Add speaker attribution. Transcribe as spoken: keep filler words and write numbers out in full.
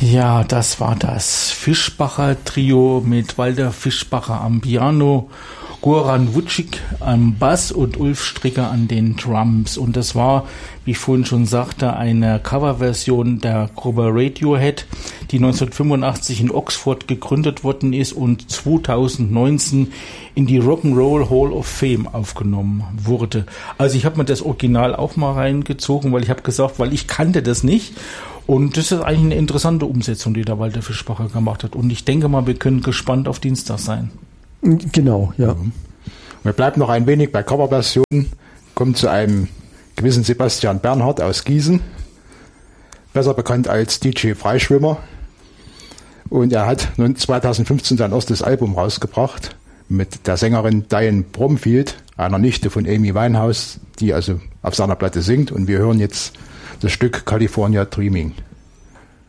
Speaker 1: Ja, das war das Fischbacher Trio mit Walter Fischbacher am Piano, Goran Vucic am Bass und Ulf Stricker an den Drums. Und das war, wie ich vorhin schon sagte, eine Coverversion der Gruppe Radiohead, die neunzehnhundertfünfundachtzig in Oxford gegründet worden ist und zweitausendneunzehn in die Rock'n'Roll Hall of Fame aufgenommen wurde. Also ich habe mir das Original auch mal reingezogen, weil ich habe gesagt, weil ich kannte das nicht. Und das ist eigentlich eine interessante Umsetzung, die der Walter Fischbacher gemacht hat. Und ich denke mal, wir können gespannt auf Dienstag sein.
Speaker 2: Genau, ja. ja.
Speaker 3: Wir bleiben noch ein wenig bei Coverversionen, kommen zu einem gewissen Sebastian Bernhard aus Gießen, besser bekannt als D J Freischwimmer. Und er hat nun zweitausendfünfzehn sein erstes Album rausgebracht mit der Sängerin Diane Bromfield, einer Nichte von Amy Winehouse, die also auf seiner Platte singt. Und wir hören jetzt das Stück California Dreaming.